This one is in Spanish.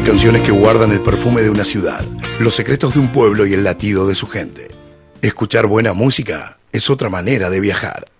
Hay canciones que guardan el perfume de una ciudad, los secretos de un pueblo y el latido de su gente. Escuchar buena música es otra manera de viajar.